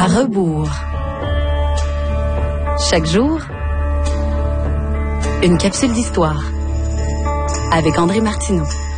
À rebours. Chaque jour, une capsule d'histoire avec André Martineau.